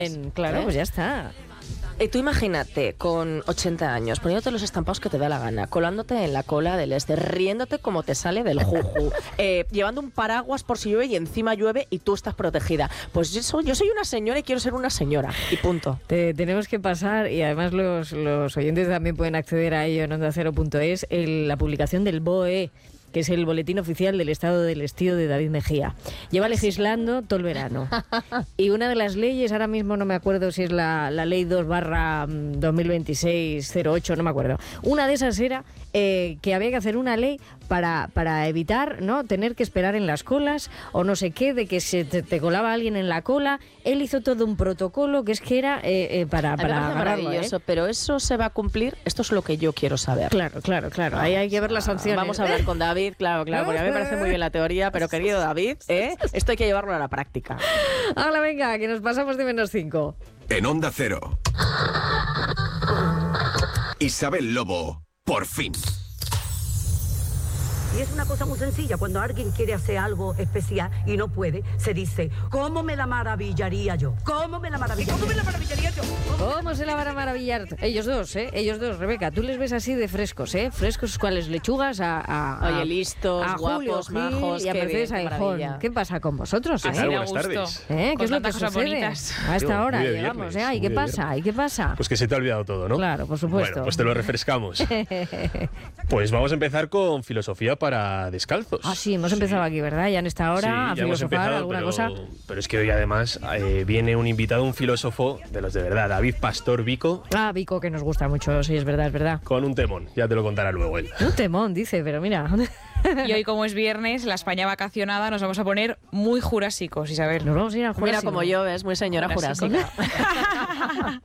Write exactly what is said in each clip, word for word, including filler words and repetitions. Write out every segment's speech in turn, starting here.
Claro, ¿Eh? pues ya está. Y tú imagínate, con ochenta años, poniéndote los estampados que te da la gana, colándote en la cola del este, riéndote como te sale del juju, eh, llevando un paraguas por si llueve y encima llueve y tú estás protegida. Pues yo soy, yo soy una señora y quiero ser una señora. Y punto. Te, tenemos que pasar, y además los, los oyentes también pueden acceder a ello en onda cero punto es, el, la publicación del B O E, que es el Boletín Oficial del Estado del Estío de David Mejía. Lleva legislando todo el verano. Y una de las leyes, ahora mismo no me acuerdo si es la, la ley dos barra dos mil veintiséis cero ocho, no me acuerdo. Una de esas era eh, que había que hacer una ley para, para evitar, ¿no?, tener que esperar en las colas o no sé qué, de que se te, te colaba alguien en la cola. Él hizo todo un protocolo que es que era eh, eh, para, para agarrarlo, maravilloso, ¿eh? Pero eso se va a cumplir. Esto es lo que yo quiero saber. Claro, claro, claro. Ahí hay que ver las sanciones. Vamos a hablar con David, claro, claro, porque a mí me parece muy bien la teoría, pero querido David, ¿eh? Esto hay que llevarlo a la práctica. Ahora venga, que nos pasamos de menos cinco. En Onda Cero. Isabel Lobo, por fin. Y es una cosa muy sencilla, cuando alguien quiere hacer algo especial y no puede, se dice, ¿cómo me la maravillaría yo? ¿Cómo me la maravillaría, ¿Cómo me la maravillaría yo? ¿Cómo, ¿Cómo se la van a maravillar? Ellos dos, ¿eh? Ellos dos, Rebeca, tú les ves así de frescos, ¿eh? Frescos, ¿cuáles? Lechugas a... a, a Oye, listos, a guapos, Julio Gil majos, y a qué Mercedes bien, qué Aijón. maravilla. ¿Qué pasa con vosotros, eh? Así da gusto. ¿Eh? ¿Qué Con es lo que tantas cosas sucede? bonitas. A esta Yo, hora muy de llegamos, viernes, ¿eh? ¿Y muy qué de pasa? viernes. ¿Y qué pasa? Pues que se te ha olvidado todo, ¿no? Claro, por supuesto. Bueno, pues te lo refrescamos. Pues vamos a empezar con filosofía para descalzos. Ah, sí, hemos empezado aquí, ¿verdad? Ya en esta hora Sí, a ya hemos filosofar empezado, alguna pero, cosa. pero es que hoy además eh, viene un invitado, un filósofo de los de verdad, David Pastor Vico, Ah, Vico, que nos gusta mucho, sí, es verdad, es verdad. con un temón. Ya te lo contará luego él. Un temón, dice, pero mira. Y hoy, como es viernes, la España vacacionada, nos vamos a poner muy jurásicos, Isabel. Nos vamos a ir al Mira, Jurásico. como yo, ves, muy señora Jurásico. jurásica.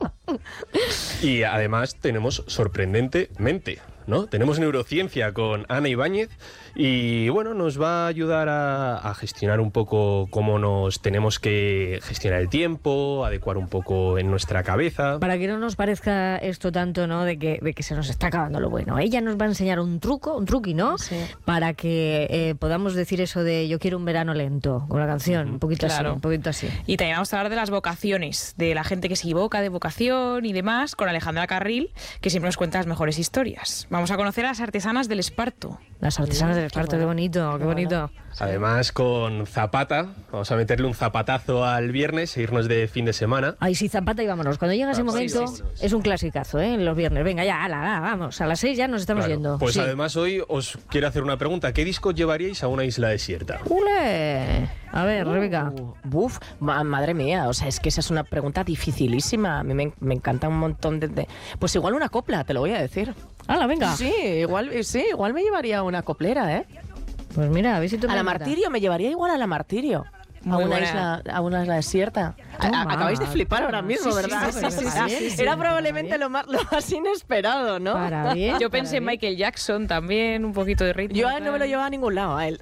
Y además tenemos sorprendentemente, ¿no? Tenemos neurociencia con Ana Ibáñez y bueno, nos va a ayudar a, a gestionar un poco cómo nos tenemos que gestionar el tiempo, adecuar un poco en nuestra cabeza. Para que no nos parezca esto tanto, ¿no?, de que, de que se nos está acabando lo bueno. Ella nos va a enseñar un truco, un truqui, ¿no? Sí. Para que eh, podamos decir eso de yo quiero un verano lento, con la canción, un poquito Claro. así, un poquito así. Y también vamos a hablar de las vocaciones, de la gente que se equivoca de vocación y demás, con Alejandra Carril, que siempre nos cuenta las mejores historias. Vamos a conocer a las artesanas del esparto. Las artesanas Mm, del esparto, qué qué bueno. bonito, qué Qué bueno. bonito. Además con Zapata, vamos a meterle un zapatazo al viernes e irnos de fin de semana. Ay, sí, Zapata y vámonos. Cuando llega ese Vamos, momento, sí, vámonos. es un clasicazo, ¿eh? Los viernes. Venga, ya, ala, ala, vamos. A las seis ya nos estamos Claro, yendo. Pues Sí. además hoy os quiero hacer una pregunta. ¿Qué discos llevaríais a una isla desierta? ¡Ule! A ver, Rebeca. Uh, buf, ma- madre mía, o sea, es que esa es una pregunta dificilísima. A mí me, me encanta un montón de, de... Pues igual una copla, te lo voy a decir. ¡Hala, venga! Sí, igual, sí, igual me llevaría una coplera, ¿eh? Pues mira, a ver si tú A la Martirio, me llevaría igual a la Martirio. A Muy una, buena. isla, a una isla desierta. A- Toma, a- acabáis de flipar ahora toma. mismo, Sí, sí, ¿verdad? sí, sí, sí, Era- sí, sí. Era Para probablemente bien. lo más, lo más inesperado, ¿no? Para bien. Yo pensé en para bien. Michael Jackson también, un poquito de ritmo. Yo a él no tal. me lo llevaba a ningún lado, a él.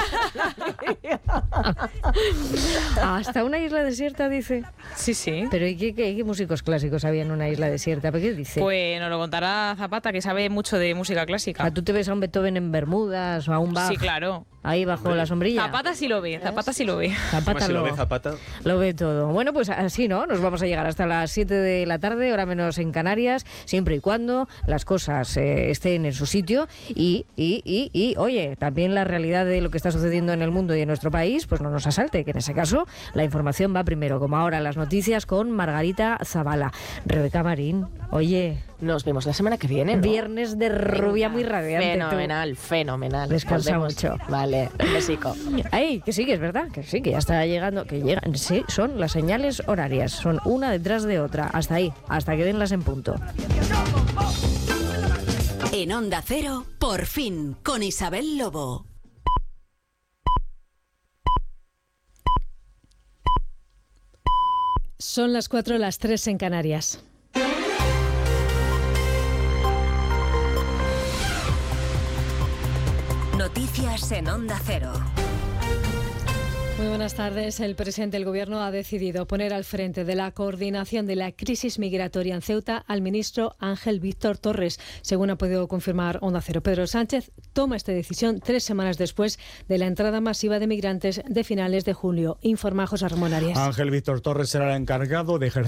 Hasta una isla desierta, dice. Sí, sí. Pero ¿y qué, qué- qué músicos clásicos había en una isla desierta? ¿Pero qué dice? Pues nos lo contará Zapata, que sabe mucho de música clásica. ¿A tú te ves a un Beethoven en Bermudas o a un Bach Sí, claro. ahí bajo la sombrilla? Zapata sí lo ve, Zapata sí lo ve. Zapata Además, si lo lo, ve Zapata. lo ve todo. Bueno, pues así, ¿no? Nos vamos a llegar hasta las siete de la tarde, hora menos en Canarias, siempre y cuando las cosas eh, estén en su sitio y, y, y, y, oye, también la realidad de lo que está sucediendo en el mundo y en nuestro país, pues no nos asalte, que en ese caso la información va primero, como ahora las noticias con Margarita Zavala. Rebeca Marín, oye, Nos vemos la semana que viene, ¿no? viernes de rubia Venga, muy radiante. tú. Fenomenal, fenomenal. Descansa Volvemos. mucho. Vale, un besico. Ay, que sí, que es verdad, que sí, que ya está llegando, que llegan, sí, son las señales horarias, son una detrás de otra, hasta ahí, hasta que denlas en punto. En Onda Cero, por fin, con Isabel Lobo. Son las cuatro, las tres en Canarias. Noticias en Onda Cero. Muy buenas tardes. El presidente del Gobierno ha decidido poner al frente de la coordinación de la crisis migratoria en Ceuta al ministro Ángel Víctor Torres, según ha podido confirmar Onda Cero. Pedro Sánchez toma esta decisión tres semanas después de la entrada masiva de migrantes de finales de julio. Informa José Ramón Arias. Ángel Víctor Torres será el encargado de ejercer